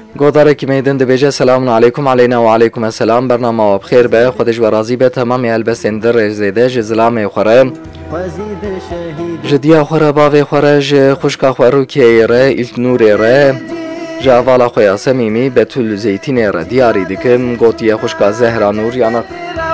گودارێکی مەدەن دەبێژە سەلام علیکم علینا و علیکم السلام بەرنامەوە بخێر بە خودش وەرازی بێ تەمامی هەلبەستێن دەڕێژێدە ژ زلامێ خوڕە ji diya xwe re bavê xwe re ji xwişka xwe Rûkiyeyê re İlknûrê re ji hevala xwe ya semîmî Betûl Zeytînê re diyarî dikim gotiye xwişka Zehra Nûr yana